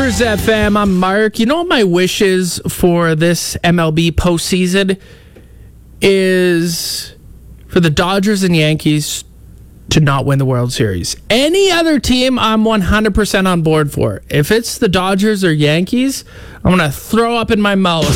Cruise FM, I'm Mark. You know what my wish is for this MLB postseason is for the Dodgers and Yankees to not win the World Series. Any other team, I'm 100% on board for. If it's the Dodgers or Yankees, I'm going to throw up in my mouth.